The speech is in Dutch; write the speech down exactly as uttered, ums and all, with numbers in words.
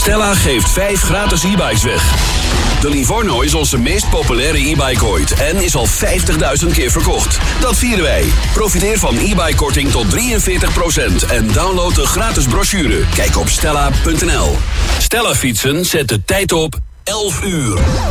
Stella geeft vijf gratis e-bikes weg. De Livorno is onze meest populaire e-bike ooit en is al vijftigduizend keer verkocht. Dat vieren wij. Profiteer van e-bike-korting tot drieënveertig procent en download de gratis brochure. Kijk op stella punt n l. Stella fietsen zet de tijd op elf uur.